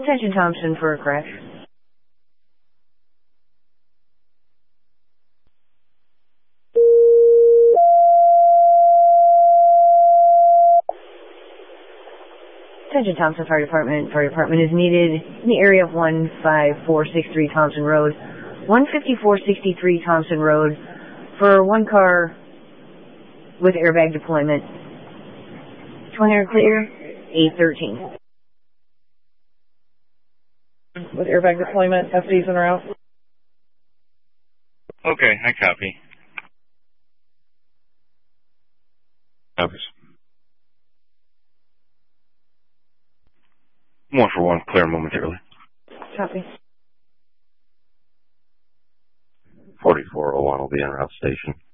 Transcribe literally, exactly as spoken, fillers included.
Attention Thompson for a crash. Attention Thompson Fire Department. Fire Department is needed in the area of one five four six three Thompson Road, one fifty-four sixty-three Thompson Road, for one car with airbag deployment. twenty clear, eight thirteen. With airbag deployment, F Ds en route. Okay, I copy. Copies. One for one, clear momentarily. Copy. forty-four oh one will be en route station.